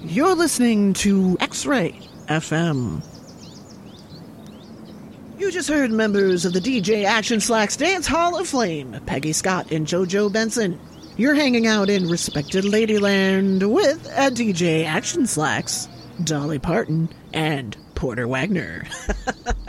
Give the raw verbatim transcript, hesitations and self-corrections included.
You're listening to X-Ray F M. You just heard members of the D J Action Slacks Dance Hall of Fame, Peggy Scott and JoJo Benson. You're hanging out in respected Ladyland with a D J Action Slacks, Dolly Parton, and Porter Wagner.